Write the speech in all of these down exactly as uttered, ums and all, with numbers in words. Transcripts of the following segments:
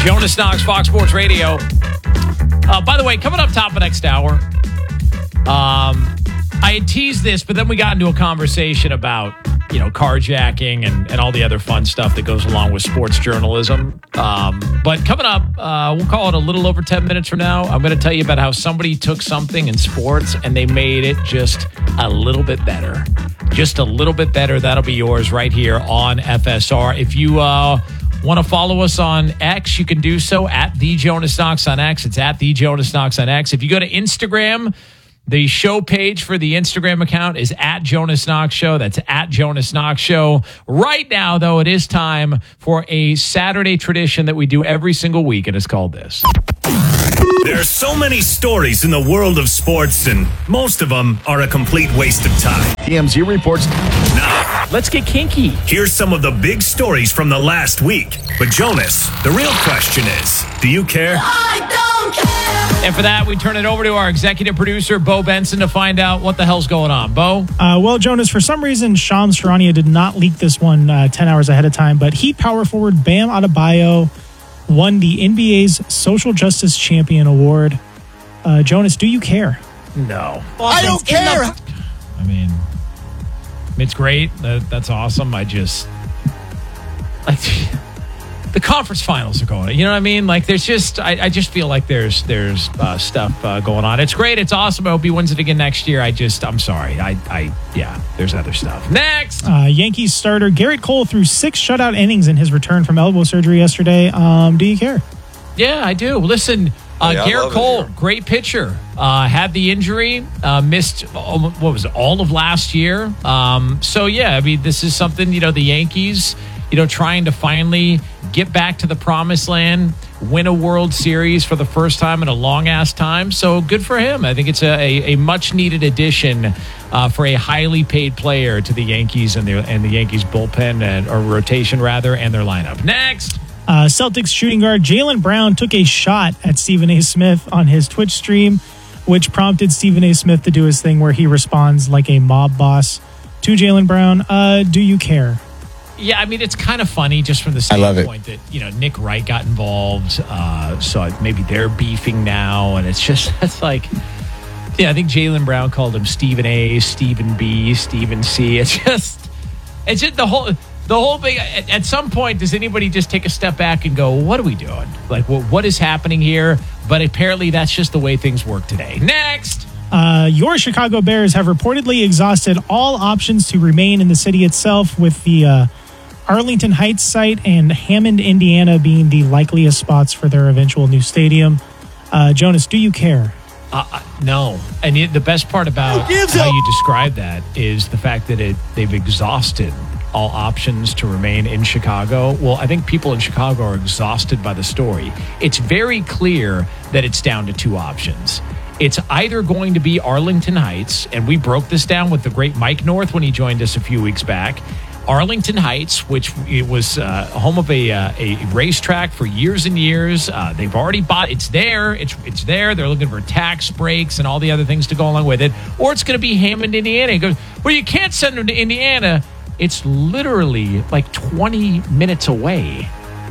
Jonas Knox, Fox Sports Radio. Uh, by the way, coming up top of next hour, um, I had teased this, but then we got into a conversation about, you know, carjacking and, and all the other fun stuff that goes along with sports journalism. Um, but coming up, uh, we'll call it a little over ten minutes from now. I'm going to tell you about how somebody took something in sports and they made it just a little bit better. Just a little bit better. That'll be yours right here on F S R. If you uh, want to follow us on X, you can do so at The Jonas Knox on X. It's at The Jonas Knox on X. If you go to Instagram, the show page for the Instagram account is at Jonas Knox Show. That's at Jonas Knox Show. Right now, though, it is time for a Saturday tradition that we do every single week, and it's called this. There are so many stories in the world of sports, and most of them are a complete waste of time. T M Z reports. Now, let's get kinky. Here's some of the big stories from the last week. But Jonas, the real question is, do you care? I don't care. And for that, we turn it over to our executive producer, Bo Benson, to find out what the hell's going on. Bo? Uh, well, Jonas, for some reason, Shams Charania did not leak this one uh, ten hours ahead of time, but Heat power forward Bam Adebayo won the N B A's Social Justice Champion Award. Uh, Jonas, do you care? No. I don't care. The, I mean, it's great. That, that's awesome. I just... Like, the conference finals are going on. You know what I mean? Like, there's just... I, I just feel like there's there's uh, stuff uh, going on. It's great. It's awesome. I hope he wins it again next year. I just... I'm sorry. I... I yeah, there's other stuff. Next! Uh, Yankees starter Garrett Cole threw six shutout innings in his return from elbow surgery yesterday. Um, do you care? Yeah, I do. Listen... Uh, yeah, Garrett Cole, great pitcher. Uh, had the injury, uh, missed, what was it, all of last year. Um, so, yeah, I mean, this is something, you know, the Yankees, you know, trying to finally get back to the promised land, win a World Series for the first time in a long-ass time. So, good for him. I think it's a, a, a much-needed addition uh, for a highly paid player to the Yankees and the, and the Yankees bullpen, and, or rotation, rather, and their lineup. Next! Uh, Celtics shooting guard Jaylen Brown took a shot at Stephen A. Smith on his Twitch stream, which prompted Stephen A. Smith to do his thing where he responds like a mob boss to Jaylen Brown. Uh, do you care? Yeah, I mean, it's kind of funny just from the standpoint that, you know, Nick Wright got involved. Uh, so maybe they're beefing now. And it's just, it's like, yeah, I think Jaylen Brown called him Stephen A., Stephen B., Stephen C. It's just, it's just the whole... The whole thing, at, at some point, does anybody just take a step back and go, what are we doing? Like, what, what is happening here? But apparently that's just the way things work today. Next! Uh, your Chicago Bears have reportedly exhausted all options to remain in the city itself, with the uh, Arlington Heights site and Hammond, Indiana being the likeliest spots for their eventual new stadium. Uh, Jonas, do you care? Uh, uh, no. And it, the best part about how you describe that is the fact that it they've exhausted all options to remain in Chicago. Well, I think people in Chicago are exhausted by the story. It's very clear that it's down to two options. It's either going to be Arlington Heights, and we broke this down with the great Mike North when he joined us a few weeks back. Arlington Heights, which it was uh, home of a uh, a racetrack for years and years. Uh, they've already bought. It's there. It's it's there. They're looking for tax breaks and all the other things to go along with it. Or it's going to be Hammond, Indiana. He goes, well, you can't send them to Indiana. It's literally like twenty minutes away.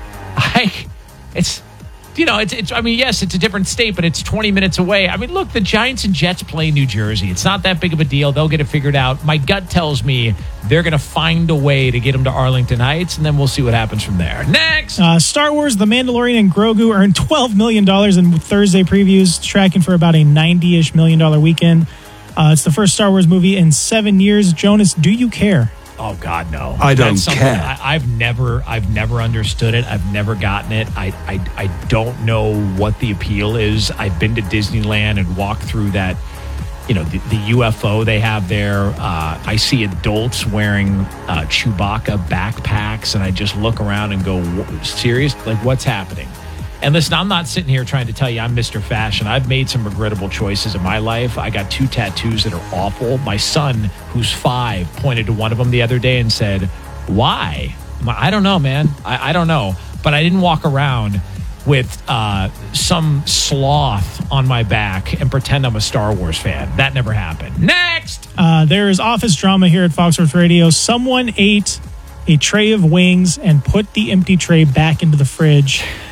I, it's, you know, it's, it's, I mean, yes, it's a different state, but it's twenty minutes away. I mean, look, the Giants and Jets play in New Jersey. It's not that big of a deal. They'll get it figured out. My gut tells me they're going to find a way to get them to Arlington Heights, and then we'll see what happens from there. Next! Uh, Star Wars The Mandalorian and Grogu earned twelve million dollars in Thursday previews, tracking for about a ninety-ish million dollar weekend. Uh, it's the first Star Wars movie in seven years. Jonas, do you care? Oh God, no! I don't That's care. I, I've never, I've never understood it. I've never gotten it. I, I, I don't know what the appeal is. I've been to Disneyland and walked through that, you know, the, the U F O they have there. Uh, I see adults wearing uh, Chewbacca backpacks, and I just look around and go, "Serious? Like, what's happening?" And listen, I'm not sitting here trying to tell you I'm Mister Fashion. I've made some regrettable choices in my life. I got two tattoos that are awful. My son, who's five, pointed to one of them the other day and said, why? I don't know, man. I, I don't know. But I didn't walk around with uh, some sloth on my back and pretend I'm a Star Wars fan. That never happened. Next! Uh, there is office drama here at Fox Sports Radio. Someone ate a tray of wings and put the empty tray back into the fridge.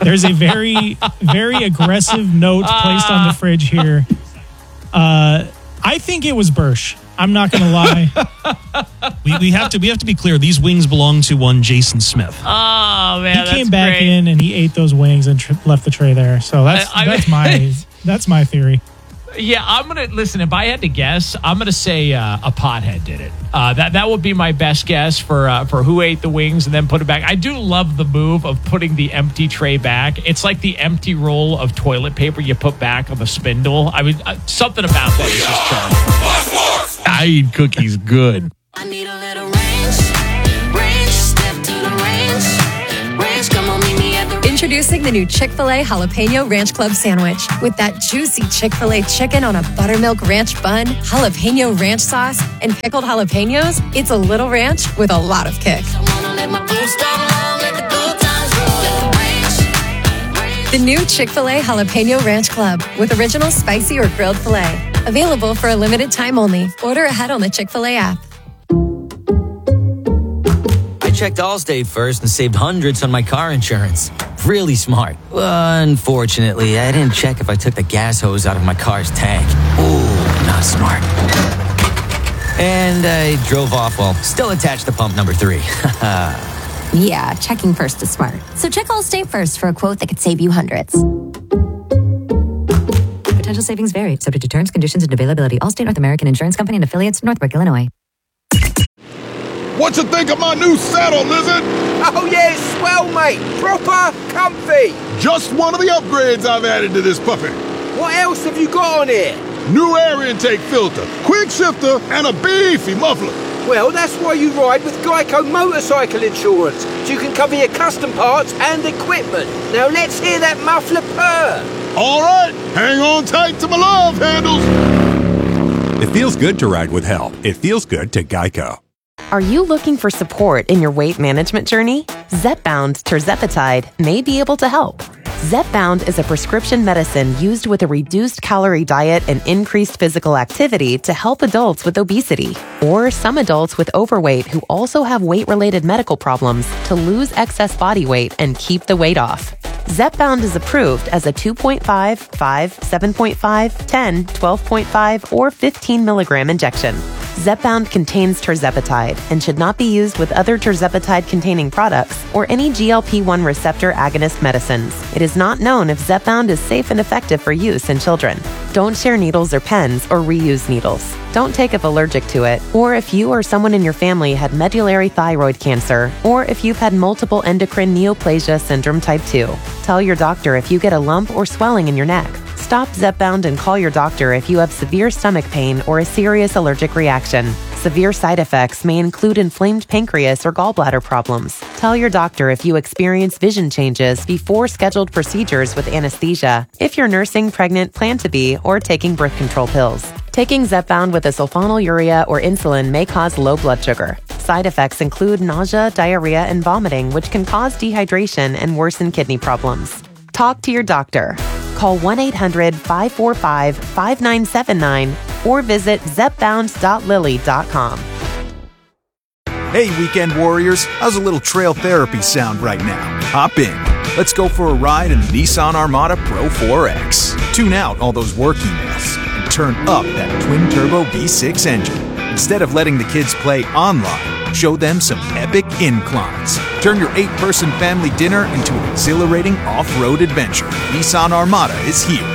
There's a very, very aggressive note placed on the fridge here. Uh, I think it was Bursch. I'm not going to lie. we, we have to we have to be clear. These wings belong to one Jason Smith. Oh man, he came that's back great. in and he ate those wings and tr- left the tray there. So that's I, I, that's my that's my theory. Yeah, I'm gonna listen. If I had to guess, I'm gonna say uh, a pothead did it. Uh, that that would be my best guess for uh, for who ate the wings and then put it back. I do love the move of putting the empty tray back. It's like the empty roll of toilet paper you put back on the spindle. I mean, uh, something about that is just charming. I eat cookies good. I need a little range, range, step to the range, range, come on, meet me at the range. Introducing the new Chick-fil-A Jalapeno Ranch Club Sandwich. With that juicy Chick-fil-A chicken on a buttermilk ranch bun, jalapeno ranch sauce, and pickled jalapenos, it's a little ranch with a lot of kick. I wanna let my boots down low, let the good times roll, let the range, range. The new Chick-fil-A Jalapeno Ranch Club with original spicy or grilled filet. Available for a limited time only. Order ahead on the Chick-fil-A app. I checked Allstate first and saved hundreds on my car insurance. Really smart. Unfortunately, I didn't check if I took the gas hose out of my car's tank. Ooh, not smart. And I drove off while still attached to pump number three. Yeah, checking first is smart. So check Allstate first for a quote that could save you hundreds. Potential savings vary, subject to terms, conditions, and availability. Allstate North American Insurance Company and affiliates, Northbrook, Illinois. What you think of my new saddle, Lizard? Oh yeah, it's swell, mate. Proper comfy. Just one of the upgrades I've added to this puppy. What else have you got on it? New air intake filter, quick shifter, and a beefy muffler. Well, that's why you ride with Geico Motorcycle Insurance, so you can cover your custom parts and equipment. Now let's hear that muffler purr. All right, hang on tight to my love handles. It feels good to ride with help. It feels good to Geico. Are you looking for support in your weight management journey? Zepbound tirzepatide may be able to help. Zepbound is a prescription medicine used with a reduced calorie diet and increased physical activity to help adults with obesity or some adults with overweight who also have weight-related medical problems to lose excess body weight and keep the weight off. Zepbound is approved as a two point five, five, seven point five, ten, twelve point five, or fifteen milligram injection. Zepbound contains tirzepatide and should not be used with other tirzepatide-containing products or any G L P one receptor agonist medicines. It is not known if Zepbound is safe and effective for use in children. Don't share needles or pens or reuse needles. Don't take if allergic to it, or if you or someone in your family had medullary thyroid cancer, or if you've had multiple endocrine neoplasia syndrome type two. Tell your doctor if you get a lump or swelling in your neck. Stop Zepbound and call your doctor if you have severe stomach pain or a serious allergic reaction. Severe side effects may include inflamed pancreas or gallbladder problems. Tell your doctor if you experience vision changes before scheduled procedures with anesthesia, if you're nursing, pregnant, plan to be, or taking birth control pills. Taking Zepbound with a sulfonylurea or insulin may cause low blood sugar. Side effects include nausea, diarrhea, and vomiting, which can cause dehydration and worsen kidney problems. Talk to your doctor. Call one eight hundred, five four five, five nine seven nine or visit zepbound dot lilly dot com. Hey, weekend warriors, how's a little trail therapy sound right now? Hop in. Let's go for a ride in the Nissan Armada Pro four X. Tune out all those work emails and turn up that twin-turbo V six engine. Instead of letting the kids play online, show them some epic inclines. Turn your eight-person family dinner into an exhilarating off-road adventure. Nissan Armada is here.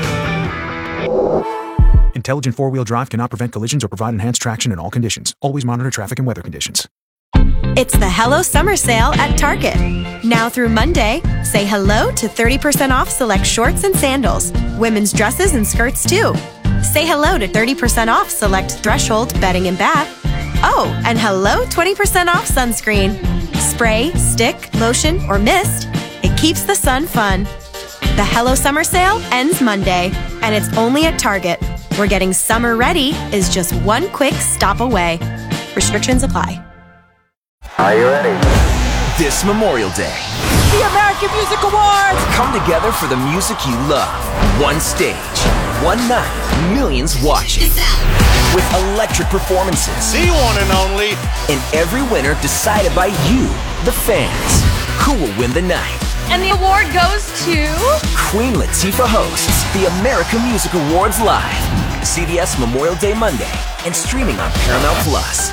Intelligent four-wheel drive cannot prevent collisions or provide enhanced traction in all conditions. Always monitor traffic and weather conditions. It's the Hello Summer Sale at Target. Now through Monday, say hello to thirty percent off select shorts and sandals, women's dresses and skirts too. Say hello to thirty percent off select Threshold bedding and bath. Oh, and hello twenty percent off sunscreen. Spray, stick, lotion, or mist, it keeps the sun fun. The Hello Summer Sale ends Monday, and it's only at Target, where getting summer ready is just one quick stop away. Restrictions apply. Are you ready? This Memorial Day, the American Music Awards come together for the music you love. One stage, one night, millions watching. With electric performances. The one and only. And every winner decided by you, the fans. Who will win the night? And the award goes to... Queen Latifah hosts the America Music Awards live. C B S Memorial Day Monday and streaming on Paramount Plus.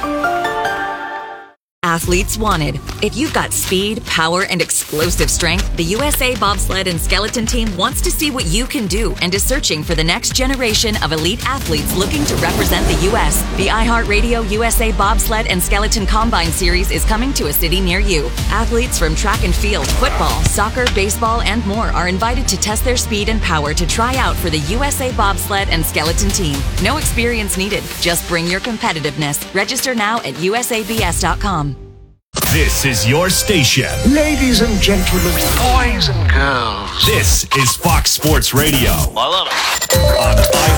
Athletes wanted. If you've got speed, power, and explosive strength, the U S A Bobsled and Skeleton Team wants to see what you can do and is searching for the next generation of elite athletes looking to represent the U S. The iHeartRadio U S A Bobsled and Skeleton Combine Series is coming to a city near you. Athletes from track and field, football, soccer, baseball, and more are invited to test their speed and power to try out for the U S A Bobsled and Skeleton Team. No experience needed. Just bring your competitiveness. Register now at U S A B S dot com. This is your station. Ladies and gentlemen, boys and girls. This is Fox Sports Radio. I love it. On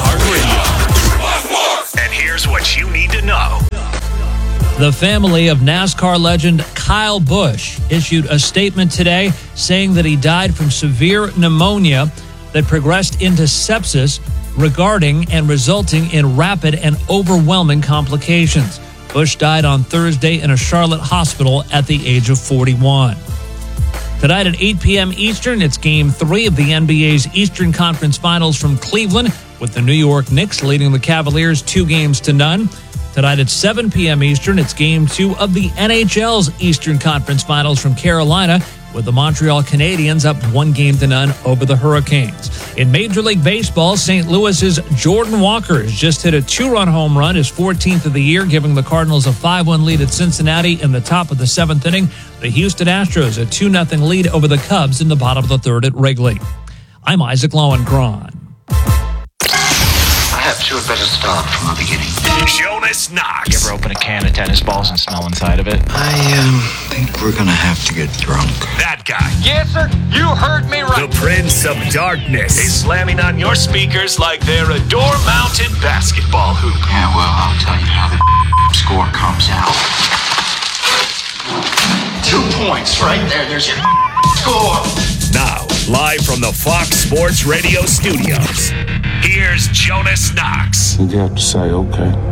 iHeartRadio. And here's what you need to know. The family of NASCAR legend Kyle Busch issued a statement today saying that he died from severe pneumonia that progressed into sepsis, regarding and resulting in rapid and overwhelming complications. Busch died on Thursday in a Charlotte hospital at the age of forty-one. Tonight at eight p.m. Eastern, it's Game three of the N B A's Eastern Conference Finals from Cleveland, with the New York Knicks leading the Cavaliers two games to none. Tonight at seven p.m. Eastern, it's Game two of the N H L's Eastern Conference Finals from Carolina, with the Montreal Canadiens up one game to none over the Hurricanes. In Major League Baseball, Saint Louis's Jordan Walker has just hit a two-run home run, his fourteenth of the year, giving the Cardinals a five one lead at Cincinnati in the top of the seventh inning. The Houston Astros a two nothing lead over the Cubs in the bottom of the third at Wrigley. I'm Isaac Lowenkron. Perhaps you had better start from the beginning. Jonas Knox. You ever open a can of tennis balls and smell inside of it? I um, think we're gonna have to get drunk. That guy. Yes, sir. You heard me right. The Prince of Darkness is slamming on your speakers like they're a door-mounted basketball hoop. Yeah, well, I'll tell you how the score comes out. Two points right there. There's your score. Now, live from the Fox Sports Radio studios, here's Jonas Knox. You have to say, okay.